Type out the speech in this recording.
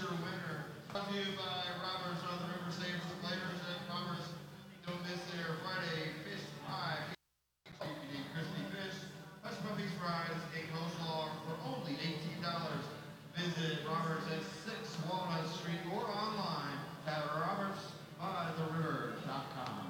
your winner. Brought to you by Roberts on the River Saves the Flavors at Roberts. Don't miss their Friday fish pie. Crispy fish, hush puppies fries, and coleslaw for only $18. Visit Roberts at 6 Walnut Street or on